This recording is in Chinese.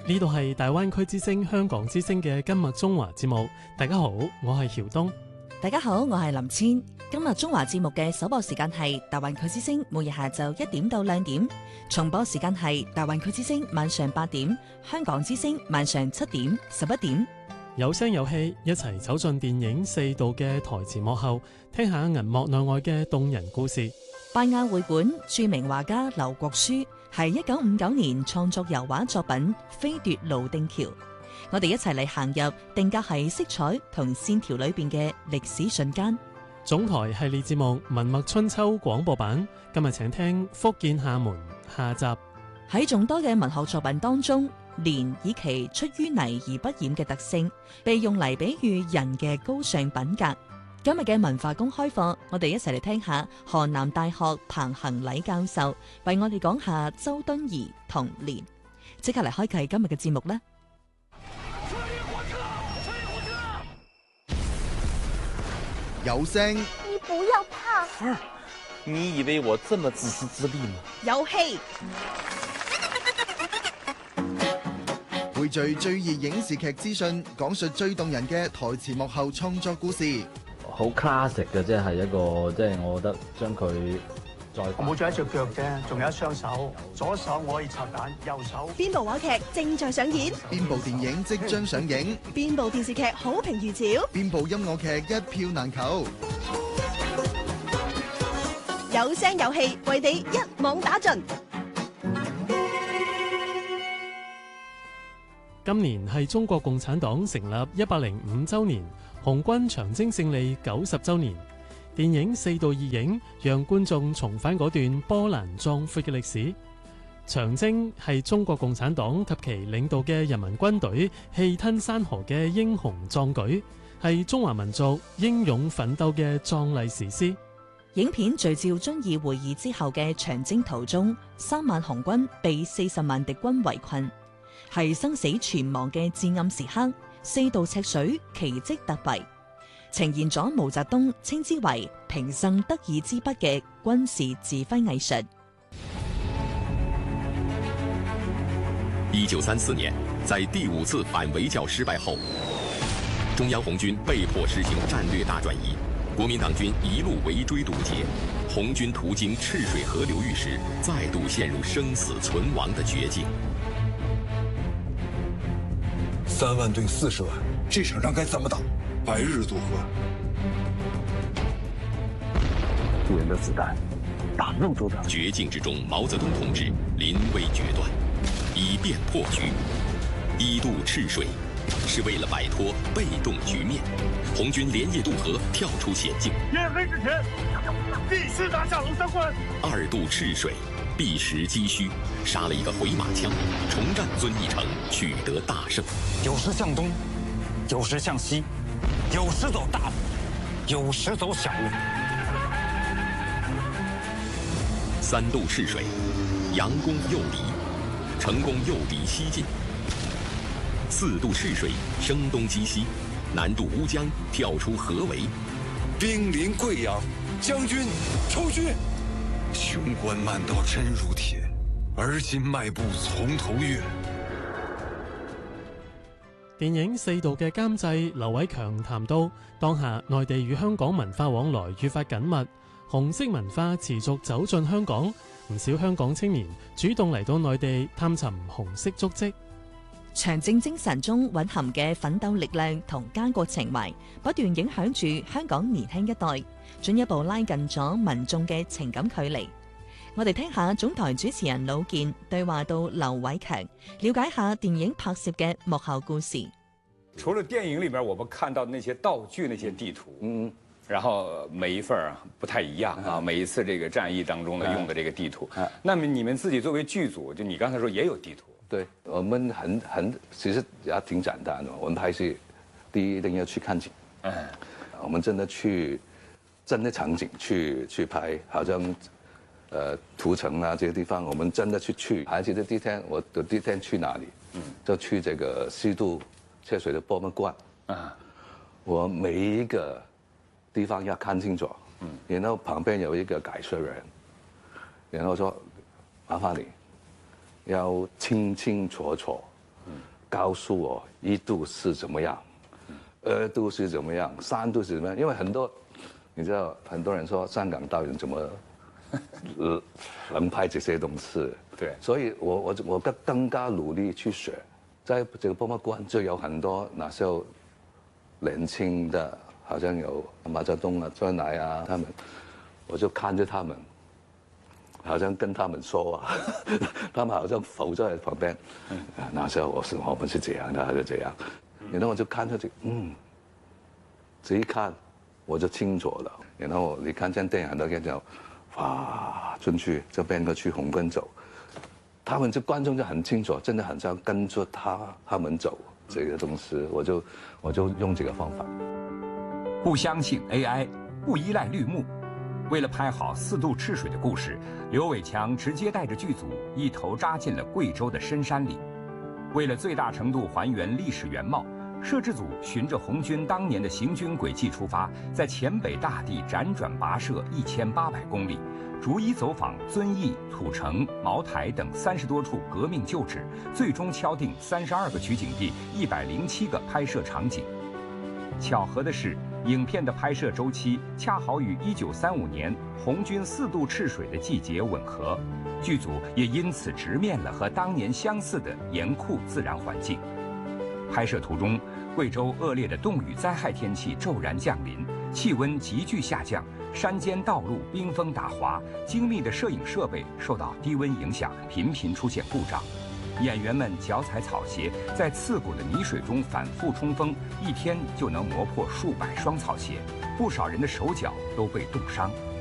呢度係大灣區之聲香港之聲嘅今日中華節目。大家好，我係曉東。 大家好，我係林千。今日中華節目嘅首播時間係大灣區之聲，每日下晝1點到2點；重播時間係大灣區之聲晚上8點，香港之聲晚上7點、11點。 有聲有氣，一齊走進電影《四道》嘅台前幕後，聽下銀幕內外嘅動人故事。 拜亞會館著名畫家劉國書係1959年創作油畫作品《飛奪滷定橋》。我哋一齊嚟行入定格喺色彩同線條裏邊嘅歷史瞬間。 總台系列節目《文墨春秋》廣播版，今日請聽《福建廈門》下集。 喺眾多嘅文學作品當中，蓮以其出淤泥而不染嘅特性，被用嚟比喻人嘅高尚品格。今日嘅文化公開課，我哋一齊嚟聽下河南大學彭恒禮教授為我哋講下周敦頤同蓮。即刻嚟開啟今日嘅節目啦！ 有聲， 你不要怕。 福兒，你以為我這麼自私自利嗎？ 有戲， 匯聚最熱影視劇資訊，講述最動人嘅台前幕後創作故事。 好 classic 嘅，即係一個，即係我覺得將佢再我冇咗一隻腳啫，仲有一雙手，左手我可以拆彈，右手。 邊部話劇正在上演？ 邊部電影即將上映？ 邊部電視劇好評如潮？ 邊部音樂劇一票難求？ 有聲有氣，為你一網打盡。 今年係中國共產黨成立105週年，紅軍長征勝利90週年。電影《四道》熱映，讓觀眾重返嗰段波瀾壯闊嘅歷史。長征係中國共產黨及其領導嘅人民軍隊氣吞山河嘅英雄壯舉，係中華民族英勇奮鬥嘅壯麗史詩。 影片聚焦遵義會議之後嘅長征途中，3萬紅軍被40萬敵軍圍困，係生死存亡嘅至暗時刻。四道赤水奇蹟突圍，呈現咗毛澤東稱之為平生得意之筆嘅軍事指揮藝術。 1934年，在第5次反圍剿失敗後，中央紅軍被迫實行戰略大轉移，國民黨軍一路圍追堵截，紅軍途經赤水河流域時，再度陷入生死存亡的絕境。 3萬對40萬，這場仗該怎麼打？白日渡河。 救人的子彈打肉都長。 絕境之中，毛澤東同志臨危決斷，以變破局，一渡赤水，是為了擺脫被動局面。紅軍連夜渡河，跳出險境。 天黑之前，必須拿下龍山關。 2渡赤水，避實擊虛，殺了一個回馬槍，重戰遵義城，取得大勝。 有時向東，有時向西，有時走大路，有時走小路。 3渡赤水，佯攻誘敵，成功誘敵西進。4渡赤水，聲東擊西，南渡烏江，跳出河圍。 兵臨貴陽，將軍抽軍。雄關漫道真如鐵，而今邁步從頭越。 電影《四道》嘅監製劉偉強談到，當下內地與香港文化往來越發緊密，紅色文化持續走進香港，唔少香港青年主動嚟到內地探尋紅色足跡。 長征精神中蘊含嘅奮鬥力量同家國情懷，不斷影響住香港年輕一代，進一步拉近咗民眾嘅情感距離。我哋聽下總台主持人魯健對話到劉偉強，了解下電影拍攝嘅幕後故事。 除了電影裏面我們看到那些道具、那些地圖，然後每一份不太一樣啊，每一次這個戰役當中呢用的這個地圖，那麼你們自己作為劇組，就你剛才說也有地圖。 對，我們其實也挺簡單的。我們拍戲，第一一定要去看景。我們真的去真的場景去拍，好像屠城啊這些地方，我們真的去。還記得第一天，我的第一天去哪裡？就去這個4渡赤水的博物館。我每一個地方要看清楚。然後旁邊有一個解說人，然後說麻煩你。要清清楚楚， 告诉我1度是怎么样，2度是怎么样，3度是怎么样，因为你知道很多人说香港导演怎么能拍这些东西， 对， 所以我更加努力去学，在这个博物馆就有很多那时候年轻的，好像有毛泽东啊、周恩来啊他们，我就看着他们。好像跟他们说啊，他们好像浮在旁边。那时候我们是这样的，还是这样？然后我就看着这一看我就清楚了。然后你看见电影很多人就哇进去就变个去红馆走，他们这观众就很清楚，真的很像跟着他们走这个东西。我就用这个方法。 不相信 AI， 不依赖绿幕。为了拍好4度赤水的故事，刘伟强直接带着剧组一头扎进了贵州的深山里。为了最大程度还原历史原貌，摄制组循着红军当年的行军轨迹出发，在黔北大地辗转跋涉1800公里，逐一走访遵义、土城、茅台等30多处革命旧址，最终敲定32个取景地、107个拍摄场景。巧合的是，影片的拍摄周期恰好与1935年红军4度赤水的季节吻合，剧组也因此直面了和当年相似的严酷自然环境。拍摄途中，贵州恶劣的冻雨灾害天气骤然降临，气温急剧下降，山间道路冰封打滑，精密的摄影设备受到低温影响，频频出现故障。演员们脚踩草鞋，在刺骨的泥水中反复冲锋，1天就能磨破数百双草鞋，不少人的手脚都被冻伤。